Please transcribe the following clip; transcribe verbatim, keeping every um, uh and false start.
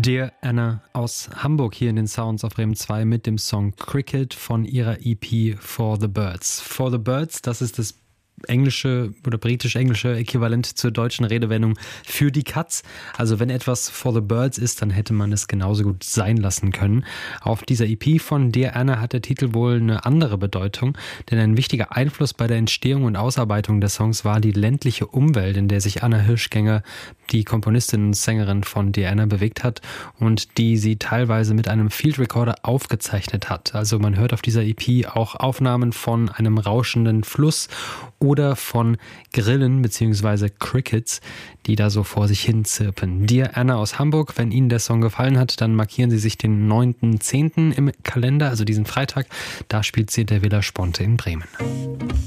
Dear Anna aus Hamburg hier in den Sounds auf Bremen zwei mit dem Song Cricket von ihrer E P For the Birds. For the Birds, das ist das englische oder britisch-englische Äquivalent zur deutschen Redewendung für die Katz. Also wenn etwas for the birds ist, dann hätte man es genauso gut sein lassen können. Auf dieser E P von Dear Anna hat der Titel wohl eine andere Bedeutung, denn ein wichtiger Einfluss bei der Entstehung und Ausarbeitung der Songs war die ländliche Umwelt, in der sich Anna Hirschgänger, die Komponistin und Sängerin von Dear Anna, bewegt hat und die sie teilweise mit einem Field Recorder aufgezeichnet hat. Also man hört auf dieser E P auch Aufnahmen von einem rauschenden Fluss oder von Grillen bzw. Crickets, die da so vor sich hin zirpen. Dear Anna aus Hamburg, wenn Ihnen der Song gefallen hat, dann markieren Sie sich den neunten zehnten im Kalender, also diesen Freitag. Da spielt sie in der Villa Sponte in Bremen.